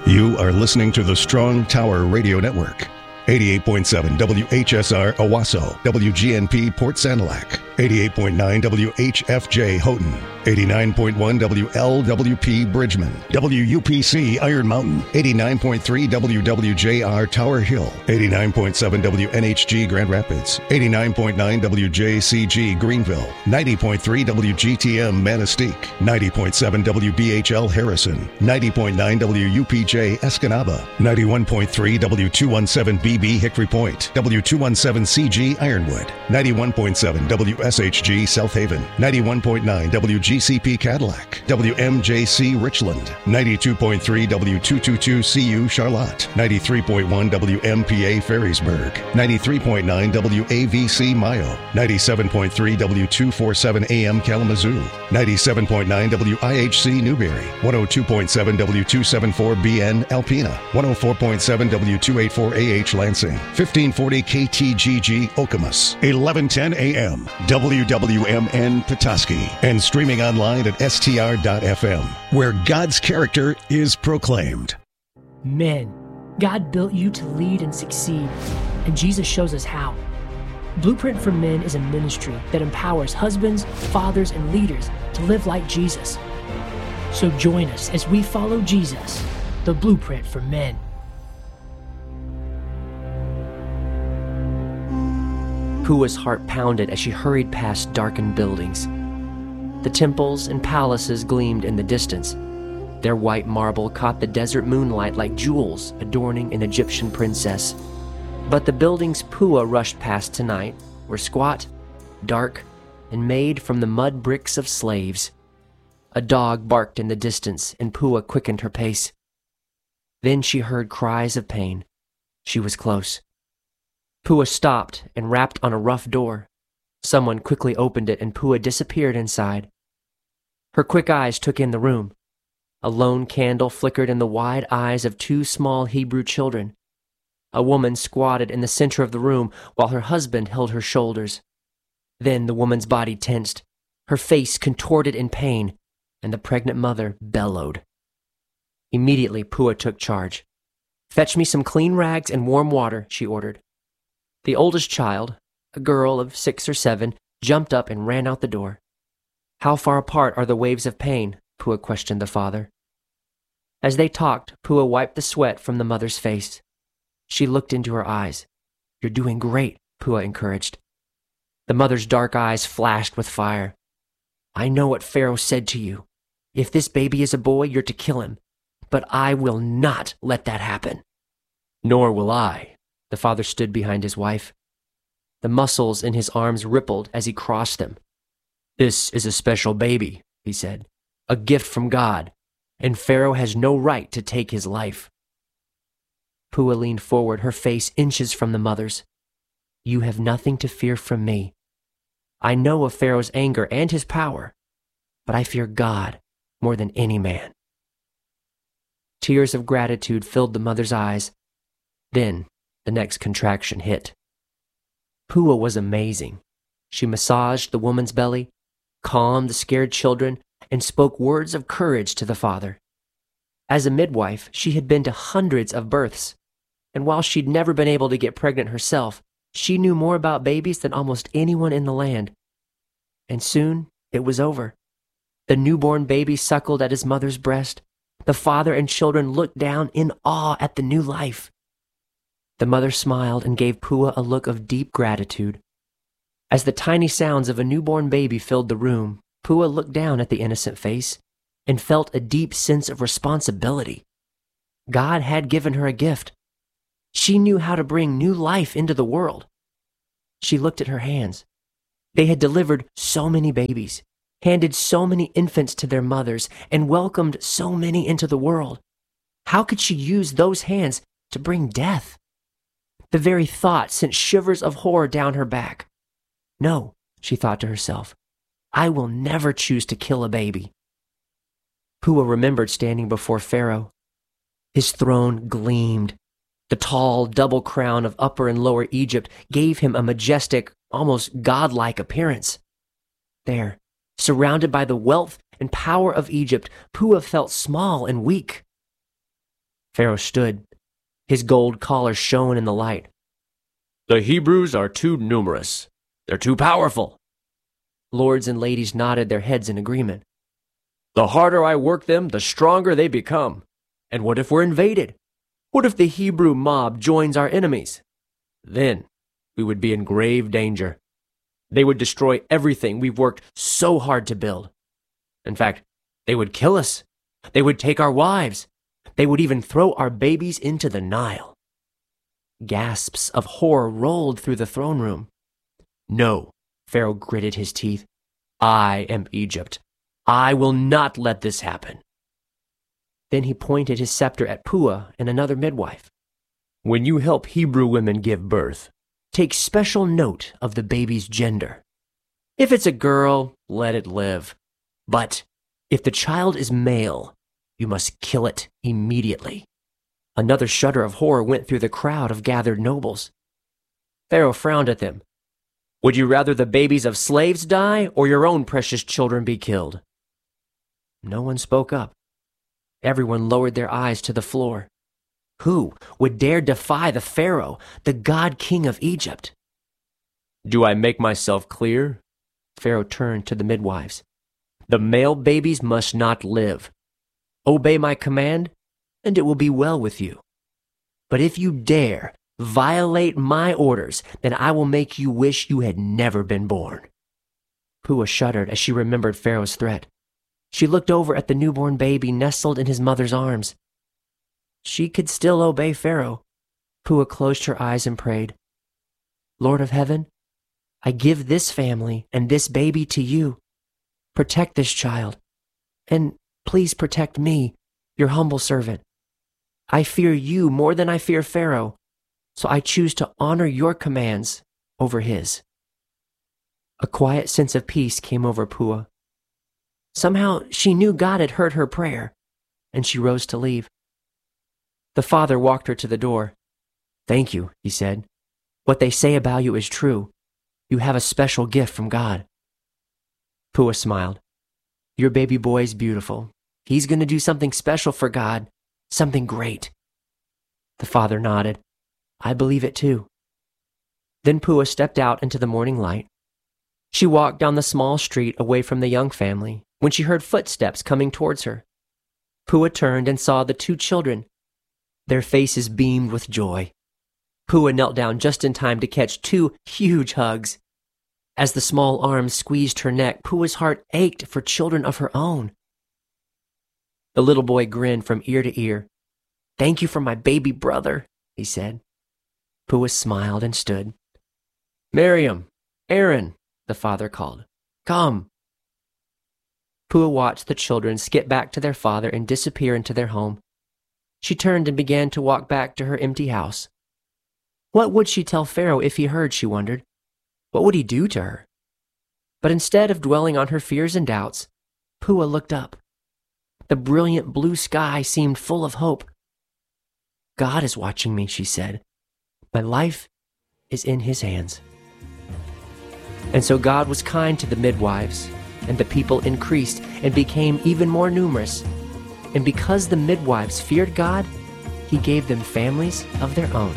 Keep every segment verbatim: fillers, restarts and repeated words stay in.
You are listening to the Strong Tower Radio Network. eighty-eight point seven W H S R Owasso, W G N P Port Sanilac, eighty-eight point nine W H F J Houghton, eighty-nine point one W L W P Bridgman, W U P C Iron Mountain, eighty-nine point three W W J R Tower Hill, eighty-nine point seven W N H G Grand Rapids, eighty-nine point nine W J C G Greenville, ninety point three W G T M Manistee, ninety point seven W B H L Harrison, ninety point nine W U P J Escanaba, ninety-one point three W two seventeen B B Hickory Point, W two seventeen C G Ironwood, ninety-one point seven W S H G South Haven, ninety-one point nine W G C P Cadillac, W M J C Richland, ninety-two point three W two twenty-two C U Charlotte, ninety-three point one W M P A Ferrisburg, ninety-three point nine W A V C Mayo, ninety-seven point three W two forty-seven A M Kalamazoo, ninety-seven point nine W I H C Newberry, one oh two point seven W two seventy-four B N Alpena, one oh four point seven W two eighty-four A H Lansing, fifteen forty K T G G Okemos, eleven ten A M W W M N Petoskey, and streaming online at S T R dot F M, where God's character is proclaimed. Men, God built you to lead and succeed, and Jesus shows us how. Blueprint for Men is a ministry that empowers husbands, fathers, and leaders to live like Jesus. So join us as we follow Jesus, the Blueprint for Men. Pua's heart pounded as she hurried past darkened buildings. The temples and palaces gleamed in the distance. Their white marble caught the desert moonlight like jewels adorning an Egyptian princess. But the buildings Pua rushed past tonight were squat, dark, and made from the mud bricks of slaves. A dog barked in the distance, and Pua quickened her pace. Then she heard cries of pain. She was close. Pua stopped and rapped on a rough door. Someone quickly opened it, and Pua disappeared inside. Her quick eyes took in the room. A lone candle flickered in the wide eyes of two small Hebrew children. A woman squatted in the center of the room while her husband held her shoulders. Then the woman's body tensed, her face contorted in pain, and the pregnant mother bellowed. Immediately, Pua took charge. "Fetch me some clean rags and warm water," she ordered. The oldest child, a girl of six or seven, jumped up and ran out the door. "How far apart are the waves of pain?" Pua questioned the father. As they talked, Pua wiped the sweat from the mother's face. She looked into her eyes. "You're doing great," Pua encouraged. The mother's dark eyes flashed with fire. "I know what Pharaoh said to you. If this baby is a boy, you're to kill him. But I will not let that happen." "Nor will I." The father stood behind his wife. The muscles in his arms rippled as he crossed them. "This is a special baby," he said, "a gift from God, and Pharaoh has no right to take his life." Pua leaned forward, her face inches from the mother's. "You have nothing to fear from me. I know of Pharaoh's anger and his power, but I fear God more than any man." Tears of gratitude filled the mother's eyes. Then the next contraction hit. Pua was amazing. She massaged the woman's belly, calmed the scared children, and spoke words of courage to the father. As a midwife, she had been to hundreds of births, and while she'd never been able to get pregnant herself, she knew more about babies than almost anyone in the land. And soon it was over. The newborn baby suckled at his mother's breast. The father and children looked down in awe at the new life. The mother smiled and gave Pua a look of deep gratitude. As the tiny sounds of a newborn baby filled the room, Pua looked down at the innocent face and felt a deep sense of responsibility. God had given her a gift. She knew how to bring new life into the world. She looked at her hands. They had delivered so many babies, handed so many infants to their mothers, and welcomed so many into the world. How could she use those hands to bring death? The very thought sent shivers of horror down her back. "No," she thought to herself, "I will never choose to kill a baby." Pua remembered standing before Pharaoh. His throne gleamed. The tall double crown of Upper and Lower Egypt gave him a majestic, almost godlike appearance. There, surrounded by the wealth and power of Egypt, Pua felt small and weak. Pharaoh stood. His gold collar shone in the light. "The Hebrews are too numerous. They're too powerful." Lords and ladies nodded their heads in agreement. "The harder I work them, the stronger they become. And what if we're invaded? What if the Hebrew mob joins our enemies? Then we would be in grave danger. They would destroy everything we've worked so hard to build. In fact, they would kill us. They would take our wives. They would even throw our babies into the Nile." Gasps of horror rolled through the throne room. "No," Pharaoh gritted his teeth. "I am Egypt. I will not let this happen." Then he pointed his scepter at Puah and another midwife. "When you help Hebrew women give birth, take special note of the baby's gender. If it's a girl, let it live. But if the child is male, you must kill it immediately." Another shudder of horror went through the crowd of gathered nobles. Pharaoh frowned at them. "Would you rather the babies of slaves die or your own precious children be killed?" No one spoke up. Everyone lowered their eyes to the floor. Who would dare defy the Pharaoh, the god-king of Egypt? "Do I make myself clear?" Pharaoh turned to the midwives. "The male babies must not live. Obey my command, and it will be well with you. But if you dare violate my orders, then I will make you wish you had never been born." Puah shuddered as she remembered Pharaoh's threat. She looked over at the newborn baby nestled in his mother's arms. She could still obey Pharaoh. Puah closed her eyes and prayed, "Lord of heaven, I give this family and this baby to you. Protect this child, and please protect me, your humble servant. I fear you more than I fear Pharaoh, so I choose to honor your commands over his." A quiet sense of peace came over Puah. Somehow she knew God had heard her prayer, and she rose to leave. The father walked her to the door. "Thank you," he said. "What they say about you is true. You have a special gift from God." Puah smiled. "Your baby boy's beautiful. He's going to do something special for God, something great." The father nodded. "I believe it too." Then Puah stepped out into the morning light. She walked down the small street away from the young family when she heard footsteps coming towards her. Puah turned and saw the two children. Their faces beamed with joy. Puah knelt down just in time to catch two huge hugs. As the small arms squeezed her neck, Puah's heart ached for children of her own. The little boy grinned from ear to ear. "Thank you for my baby brother," he said. Puah smiled and stood. "Miriam, Aaron," the father called. "Come." Puah watched the children skip back to their father and disappear into their home. She turned and began to walk back to her empty house. What would she tell Pharaoh if he heard, she wondered? What would he do to her? But instead of dwelling on her fears and doubts, Puah looked up. The brilliant blue sky seemed full of hope. "God is watching me," she said. "My life is in his hands." And so God was kind to the midwives, and the people increased and became even more numerous. And because the midwives feared God, he gave them families of their own.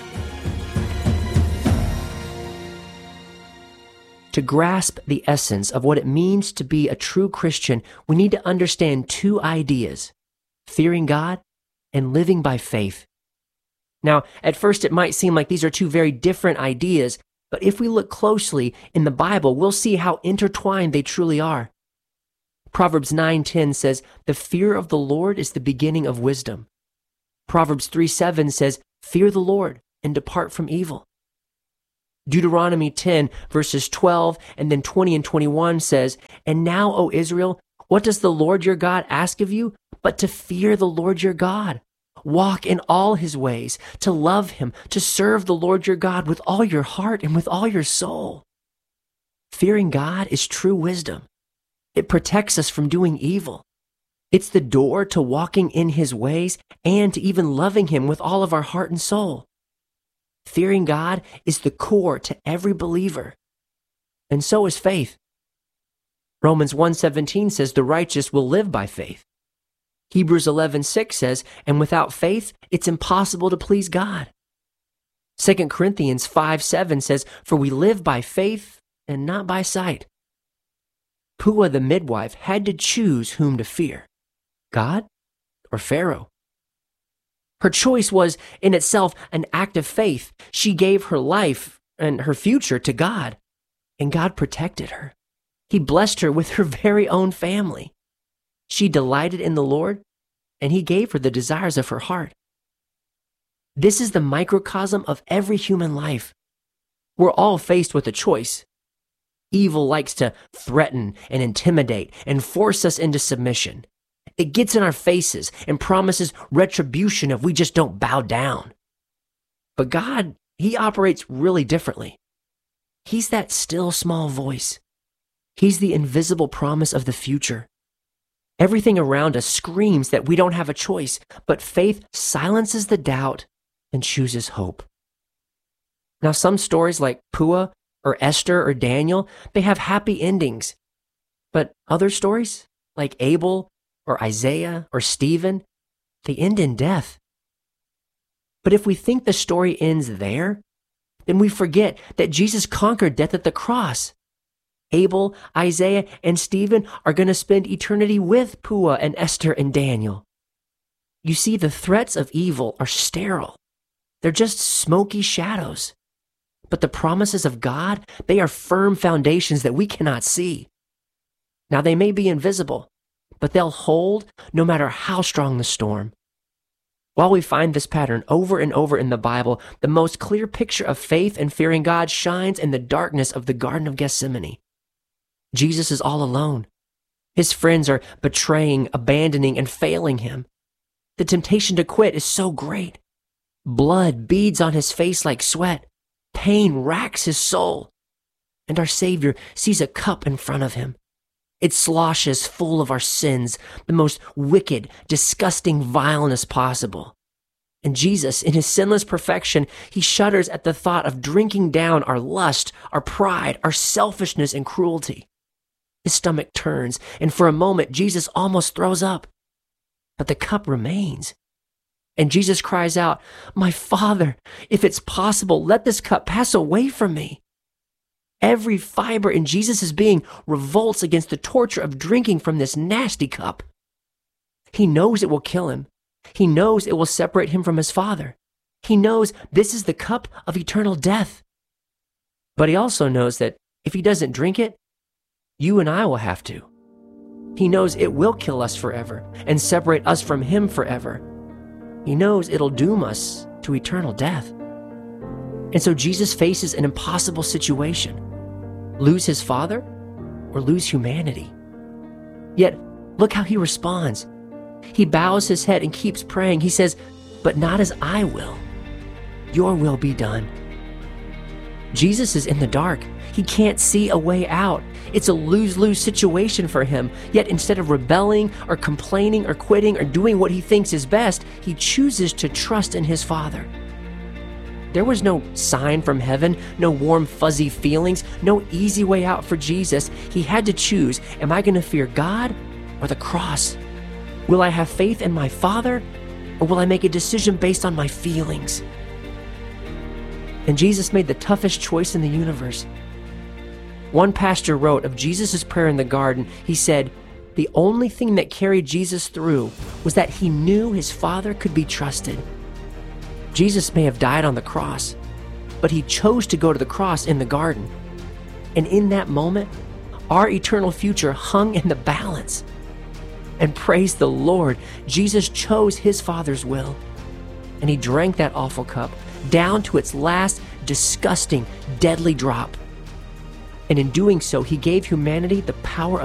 To grasp the essence of what it means to be a true Christian, we need to understand two ideas: fearing God and living by faith. Now, at first it might seem like these are two very different ideas, but if we look closely in the Bible, we'll see how intertwined they truly are. Proverbs nine ten says, "The fear of the Lord is the beginning of wisdom." Proverbs three seven says, "Fear the Lord and depart from evil." Deuteronomy ten verses twelve and then twenty and twenty-one says, "And now, O Israel, what does the Lord your God ask of you? But to fear the Lord your God. Walk in all his ways, to love him, to serve the Lord your God with all your heart and with all your soul." Fearing God is true wisdom. It protects us from doing evil. It's the door to walking in his ways and to even loving him with all of our heart and soul. Fearing God is the core to every believer. And so is faith. Romans one seventeen says the righteous will live by faith. Hebrews eleven six says, and without faith, it's impossible to please God. Second Corinthians five seven says, for we live by faith and not by sight. Puah the midwife had to choose whom to fear, God or Pharaoh. Her choice was in itself an act of faith. She gave her life and her future to God, and God protected her. He blessed her with her very own family. She delighted in the Lord, and He gave her the desires of her heart. This is the microcosm of every human life. We're all faced with a choice. Evil likes to threaten and intimidate and force us into submission. It gets in our faces and promises retribution if we just don't bow down. But God, He operates really differently. He's that still small voice. He's the invisible promise of the future. Everything around us screams that we don't have a choice, but faith silences the doubt and chooses hope. Now, some stories like Puah or Esther or Daniel, they have happy endings. But other stories like Abel or Isaiah or Stephen, they end in death. But if we think the story ends there, then we forget that Jesus conquered death at the cross. Abel, Isaiah, and Stephen are going to spend eternity with Puah and Esther and Daniel. You see, the threats of evil are sterile. They're just smoky shadows. But the promises of God, they are firm foundations that we cannot see. Now, they may be invisible, but they'll hold no matter how strong the storm. While we find this pattern over and over in the Bible, the most clear picture of faith and fearing God shines in the darkness of the Garden of Gethsemane. Jesus is all alone. His friends are betraying, abandoning, and failing him. The temptation to quit is so great. Blood beads on his face like sweat. Pain racks his soul. And our Savior sees a cup in front of him. It sloshes full of our sins, the most wicked, disgusting vileness possible. And Jesus, in his sinless perfection, he shudders at the thought of drinking down our lust, our pride, our selfishness, and cruelty. His stomach turns, and for a moment, Jesus almost throws up. But the cup remains. And Jesus cries out, "My Father, if it's possible, let this cup pass away from me." Every fiber in Jesus' being revolts against the torture of drinking from this nasty cup. He knows it will kill him. He knows it will separate him from his Father. He knows this is the cup of eternal death. But he also knows that if he doesn't drink it, you and I will have to. He knows it will kill us forever and separate us from him forever. He knows it'll doom us to eternal death. And so Jesus faces an impossible situation. Lose his Father or lose humanity. Yet, look how he responds. He bows his head and keeps praying. He says, "But not as I will. Your will be done." Jesus is in the dark. He can't see a way out. It's a lose-lose situation for him. Yet instead of rebelling or complaining or quitting or doing what he thinks is best, he chooses to trust in his Father. There was no sign from heaven, no warm, fuzzy feelings, no easy way out for Jesus. He had to choose, am I going to fear God or the cross? Will I have faith in my Father, or will I make a decision based on my feelings? And Jesus made the toughest choice in the universe. One pastor wrote of Jesus' prayer in the garden, he said, "The only thing that carried Jesus through was that he knew his Father could be trusted." Jesus may have died on the cross, but he chose to go to the cross in the garden. And in that moment, our eternal future hung in the balance. And praise the Lord, Jesus chose his Father's will. And he drank that awful cup down to its last disgusting, deadly drop. And in doing so, he gave humanity the power